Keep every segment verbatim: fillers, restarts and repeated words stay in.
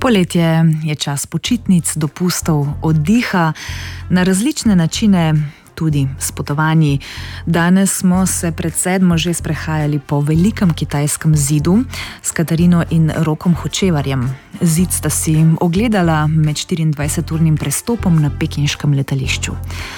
Poletje je čas počitnic, dopustov, oddiha, na različne načine tudi s potovanji. Danes smo se pred sedmo že sprehajali po velikem kitajskem zidu s Katarino in Rokom Hočevarjem. Zid sta si ogledala med štiriindvajseturnim prestopom na pekinškem letališču.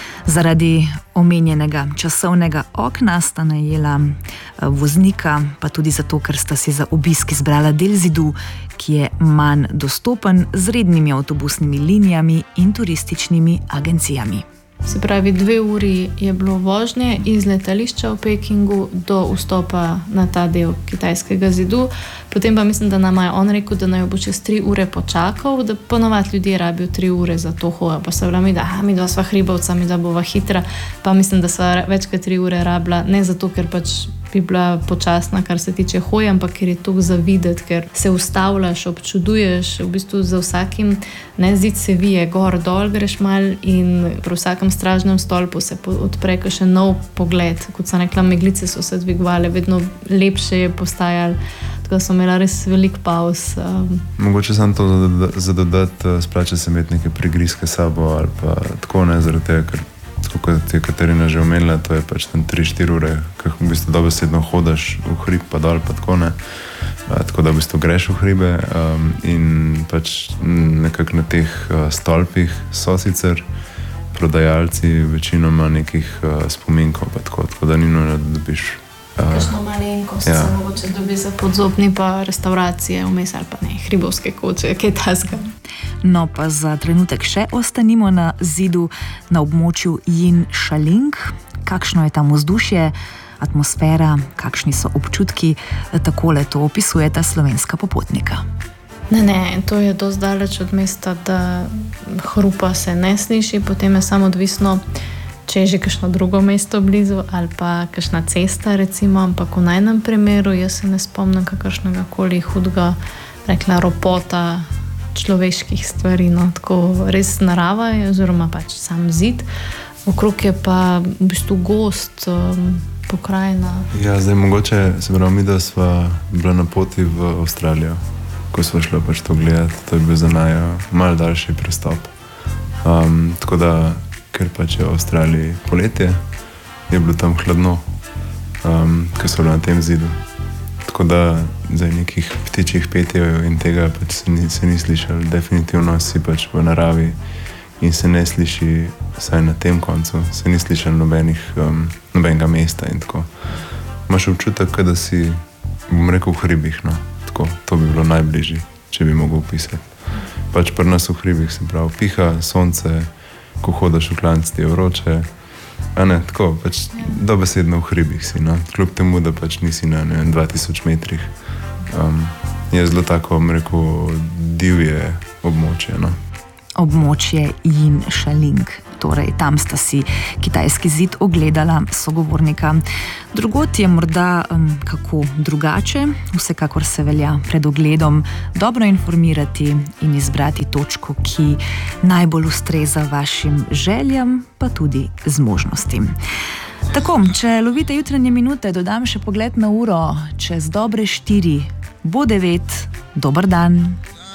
Zaradi omenjenega časovnega okna sta najela voznika, pa tudi zato, ker sta si za obisk izbrala del zidu, ki je manj dostopen, z rednimi avtobusnimi linijami in turističnimi agencijami. Se pravi, dve uri je bilo vožnje iz letališča v Pekingu do vstopa na ta del kitajskega zidu. Potem pa mislim, da nam je on rekel, da naj bo čez tri ure počakal, da ponovadi ljudje rabijo tri ure za to hojo. Pa se vrami, da aha, mi dva sva hribovca, mi da bova hitra, pa mislim, da sva več kot tri ure rabila, ne zato, ker pač bi bila počasna, kar se tiče hoje, ampak ker je to za videti, ker se ustavljaš, občuduješ, v bistvu za vsakim, ne, zid se vije, gor, dol greš mal in pri vsakem stražnem stolpu se odpre še nov pogled. Kot sem rekla, meglice so se dvigovale, vedno lepše je postajalo, tako da sem imela res velik pauz. Um. Mogoče sam to zadodati, splača se imeti neke prigrizke sabo ali pa tako, ne, zaradi tega, ker tako kot je Katarina že omenila, to je pač tam tri štiri ure, kako v bistvu dobesedno hodaš v hrib pa dol pa tako, ne. A, tako da v bistvu greš v hribe um, in pač nekako na teh uh, stolpih so sicer prodajalci večinoma nekih uh, spominkov pa tako, tako da ni nujno, da dobiš kakšno malenkost, ja. Se mogoče dobi za podzobni pa restauracije vmes ali pa ne, hribovske koče, kaj tasga. No pa za trenutek še ostanimo na zidu na območju Jinshaling. Kakšno je tam vzdušje, atmosfera, kakšni so občutki, takole to opisujeta slovenska popotnika. Ne, ne, to je dosti daleč od mesta, da hrupa se ne sliši, potem je samo odvisno, če je že kakšno drugo mesto blizu ali pa kakšna cesta recimo, ampak v najnem primeru jaz se ne spomnim kakršnega koli hudega, rekla, ropota človeških stvari, no, tako res narava je, oziroma pač sam zid, okrog je pa v bistvu gost, um, pokrajina. Ja, zdaj mogoče se pravi, mi da sva bila na poti v Avstralijo, ko sva šla pač to gledati, to je bil za naju malo daljši prestop. Um, tako da ker pač je v Avstraliji poletje, je bilo tam hladno, um, ko so bili na tem zidu. Tako da zdaj nekih ptičjih petjev in tega pač se ni, se ni slišal. Definitivno si pač v naravi in se ne sliši, vsaj na tem koncu, se ni slišal nobenih, um, nobenega mesta in tako. Imaš občutek, da si, bom rekel, v hribih, no. Tako, to bi bilo najbližje, če bi mogel opisati. Pač pri nas v hribih se pravi piha, sonce, ko hodaš v klanc, ti je vroče, a ne, tako, pač dobesedno v hribih si, no, kljub temu, da pač nisi na, ne vem, dva tisoč metrih. Um, je zelo tako, bom rekel, divje območje, no. Območje Jinshaling, torej tam sta si kitajski zid ogledala sogovornika. Drugot je morda um, kako drugače, vsekakor se velja pred ogledom dobro informirati in izbrati točko, ki najbolj ustreza vašim željam, pa tudi zmožnostim. Tako, če lovite jutranje minute, dodam še pogled na uro, čez dobre štiri bo devet, dober dan.